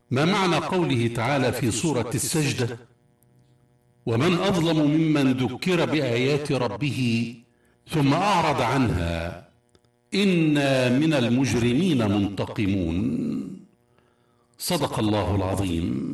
ما معنى قوله تعالى في سورة السجدة: ومن أظلم ممن ذكر بآيات ربه ثم أعرض عنها إنا من المجرمين منتقمون؟ صدق الله العظيم.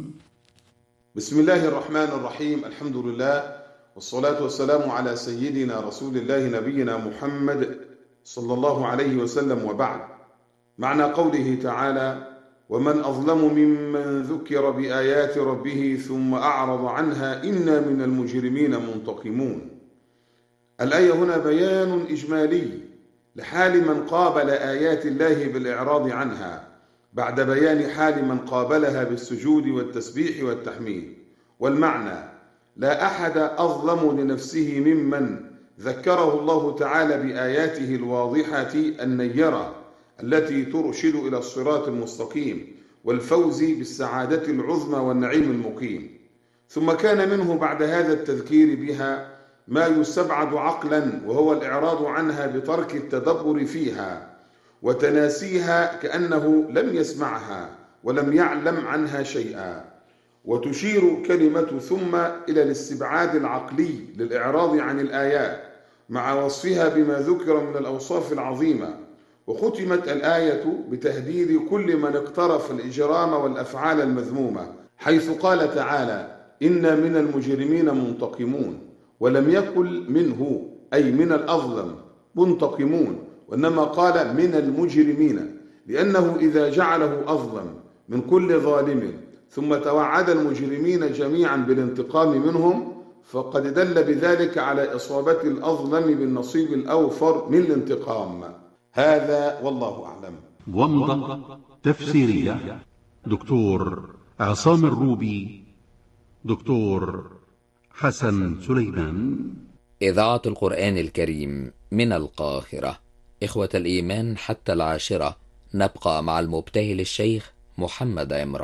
بسم الله الرحمن الرحيم. الحمد لله والصلاة والسلام على سيدنا رسول الله نبينا محمد صلى الله عليه وسلم، وبعد. معنى قوله تعالى: ومن أظلم ممن ذكر بآيات ربه ثم أعرض عنها إنا من المجرمين منتقمون. الآية هنا بيان إجمالي لحال من قابل آيات الله بالإعراض عنها بعد بيان حال من قابلها بالسجود والتسبيح والتحميد. والمعنى: لا أحد أظلم لنفسه ممن ذكره الله تعالى بآياته الواضحة النيرة التي ترشد إلى الصراط المستقيم والفوز بالسعادة العظمى والنعيم المقيم، ثم كان منه بعد هذا التذكير بها ما يستبعد عقلا، وهو الإعراض عنها بترك التدبر فيها وتناسيها كأنه لم يسمعها ولم يعلم عنها شيئا. وتشير كلمة ثم إلى الاستبعاد العقلي للإعراض عن الآيات مع وصفها بما ذكر من الأوصاف العظيمة. وختمت الآية بتهديد كل من اقترف الإجرام والأفعال المذمومة، حيث قال تعالى: إنا من المجرمين منتقمون، ولم يقل منه أي من الأظلم منتقمون، وإنما قال من المجرمين، لأنه إذا جعله أظلم من كل ظالم ثم توعد المجرمين جميعا بالانتقام منهم فقد دل بذلك على إصابة الأظلم بالنصيب الأوفر من الانتقام. هذا والله أعلم. ومضة تفسيرية دكتور عصام الروبي، دكتور حسن سليمان. إذاعة القرآن الكريم من القاهرة. إخوة الإيمان، حتى 10 نبقى مع المبتهل الشيخ محمد عمران.